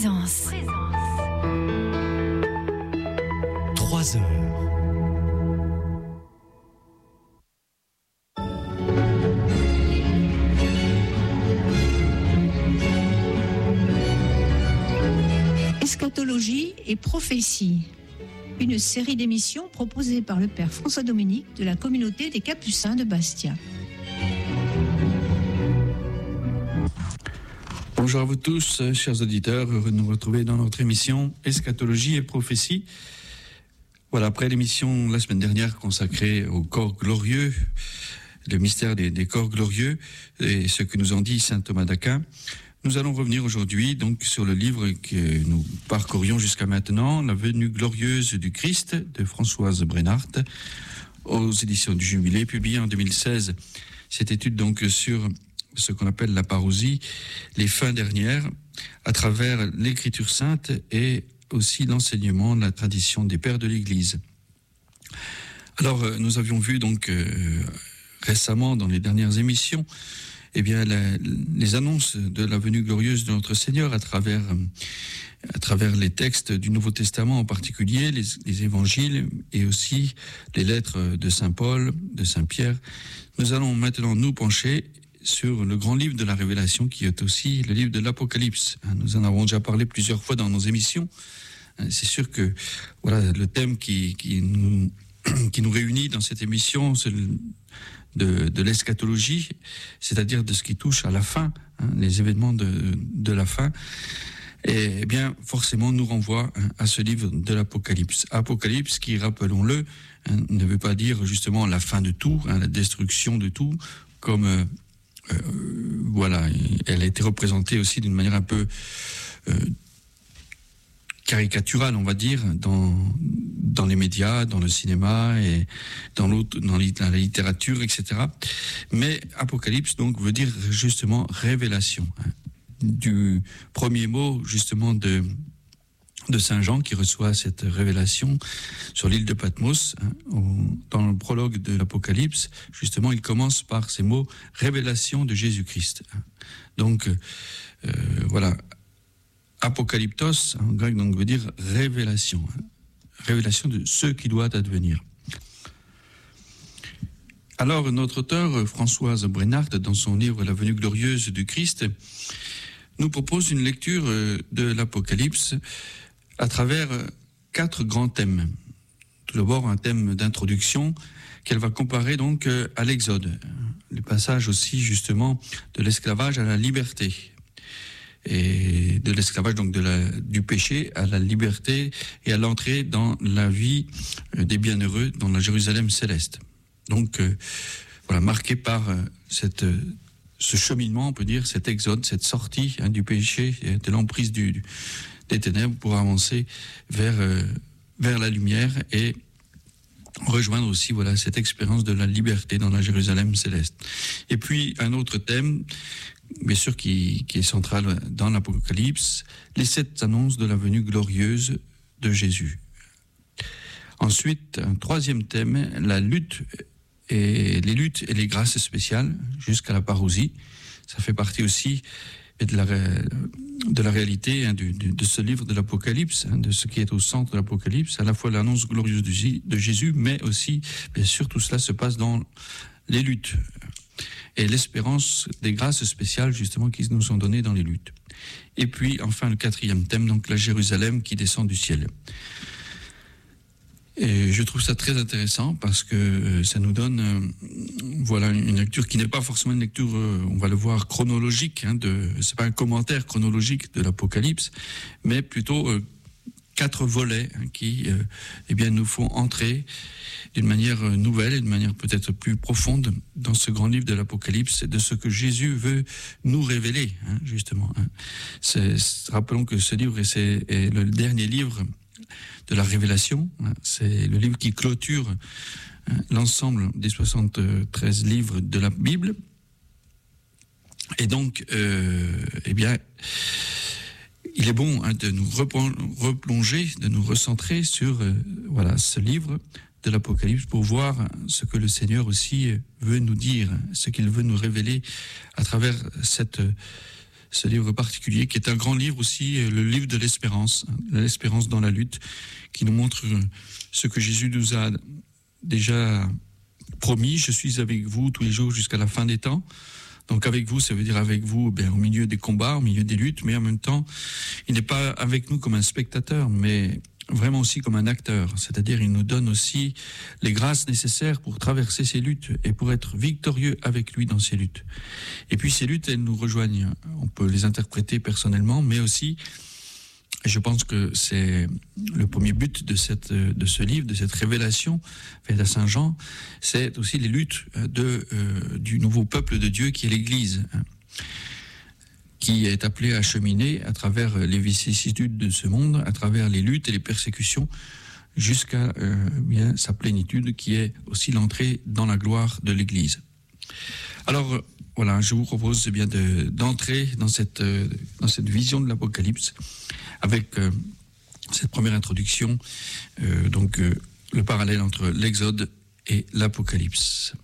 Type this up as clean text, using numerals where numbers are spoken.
Présence. 3 heures. Eschatologie et prophétie. Une série d'émissions proposée par le père François Dominique de la communauté des Capucins de Bastia. Bonjour à vous tous, chers auditeurs, heureux de nous retrouver dans notre émission Eschatologie et prophétie. Voilà, après l'émission la semaine dernière consacrée au corps glorieux, le mystère des corps glorieux et ce que nous en dit saint Thomas d'Aquin, nous allons revenir aujourd'hui donc sur le livre que nous parcourions jusqu'à maintenant, La venue glorieuse du Christ de Françoise Brennhardt, aux éditions du Jubilé, publié en 2016. Cette étude donc sur ce qu'on appelle la parousie, les fins dernières, à travers l'écriture sainte et aussi l'enseignement de la tradition des pères de l'Église. Alors, nous avions vu donc récemment dans les dernières émissions, eh bien, les annonces de la venue glorieuse de notre Seigneur à travers les textes du Nouveau Testament en particulier, les évangiles et aussi les lettres de Saint Paul, de Saint Pierre. Nous allons maintenant nous pencher sur le grand livre de la Révélation qui est aussi le livre de l'Apocalypse. Nous en avons déjà parlé plusieurs fois dans nos émissions. C'est sûr que voilà le thème qui nous réunit dans cette émission, c'est de l'eschatologie, c'est-à-dire de ce qui touche à la fin, les événements de la fin. Et bien forcément nous renvoie à ce livre de l'Apocalypse. Apocalypse qui, rappelons-le, ne veut pas dire justement la fin de tout, la destruction de tout, comme voilà, elle a été représentée aussi d'une manière un peu caricaturale, on va dire, dans les médias, dans le cinéma et dans la littérature, etc. Mais Apocalypse donc veut dire justement révélation, du premier mot justement de Saint Jean qui reçoit cette révélation sur l'île de Patmos. Dans le prologue de l'Apocalypse, justement, il commence par ces mots « révélation de Jésus-Christ ». Donc, voilà, apocalyptos, en grec, donc, veut dire révélation. Révélation de ce qui doit advenir. Alors, notre auteur, Françoise Brennhardt, dans son livre « La venue glorieuse du Christ », nous propose une lecture de l'Apocalypse à travers 4 grands thèmes. Tout d'abord, un thème d'introduction qu'elle va comparer donc à l'Exode, le passage aussi justement de l'esclavage à la liberté, et de l'esclavage donc du péché à la liberté et à l'entrée dans la vie des bienheureux dans la Jérusalem céleste. Donc voilà, marqué par ce cheminement, on peut dire, cet exode, cette sortie du péché, de l'emprise des ténèbres pour avancer vers la lumière et rejoindre aussi voilà cette expérience de la liberté dans la Jérusalem céleste. Et puis un autre thème, bien sûr qui est central dans l'Apocalypse, les 7 annonces de la venue glorieuse de Jésus. Ensuite, un troisième thème, les luttes et les grâces spéciales jusqu'à la parousie. Ça fait partie aussi de la réalité de ce livre de l'Apocalypse, de ce qui est au centre de l'Apocalypse, à la fois l'annonce glorieuse de Jésus, mais aussi, bien sûr, tout cela se passe dans les luttes et l'espérance des grâces spéciales, justement, qui nous sont données dans les luttes. Et puis, enfin, le 4e thème, donc la Jérusalem qui descend du ciel. Et je trouve ça très intéressant parce que ça nous donne voilà une lecture qui n'est pas forcément une lecture, on va le voir, chronologique. C'est pas un commentaire chronologique de l'Apocalypse, mais plutôt 4 volets qui eh bien nous font entrer d'une manière nouvelle et d'une manière peut-être plus profonde dans ce grand livre de l'Apocalypse, de ce que Jésus veut nous révéler, justement. Rappelons que ce livre est le dernier livre de la Révélation. C'est le livre qui clôture l'ensemble des 73 livres de la Bible. Et donc, eh bien, il est bon de nous replonger, de nous recentrer sur voilà ce livre de l'Apocalypse pour voir ce que le Seigneur aussi veut nous dire, ce qu'il veut nous révéler à travers ce livre particulier, qui est un grand livre aussi, le livre de l'espérance dans la lutte, qui nous montre ce que Jésus nous a déjà promis. Je suis avec vous tous les jours jusqu'à la fin des temps. Donc avec vous, ça veut dire avec vous au milieu des combats, au milieu des luttes, mais en même temps, il n'est pas avec nous comme un spectateur, mais vraiment aussi comme un acteur. C'est-à-dire, il nous donne aussi les grâces nécessaires pour traverser ces luttes et pour être victorieux avec lui dans ces luttes. Et puis ces luttes, elles nous rejoignent. On peut les interpréter personnellement, mais aussi, et je pense que c'est le premier but de ce livre, de cette révélation faite à Saint Jean, c'est aussi les luttes du nouveau peuple de Dieu qui est l'Église, qui est appelé à cheminer à travers les vicissitudes de ce monde, à travers les luttes et les persécutions, jusqu'à sa plénitude, qui est aussi l'entrée dans la gloire de l'Église. Alors voilà, je vous propose d'entrer dans cette vision de l'Apocalypse avec cette première introduction, le parallèle entre l'Exode et l'Apocalypse.